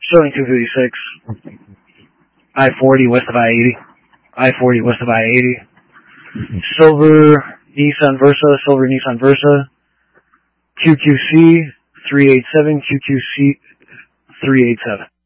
Sterling 256. I-40 west of I-80. I-40 west of I-80. Silver Nissan Versa. QQC 387, QQC 387.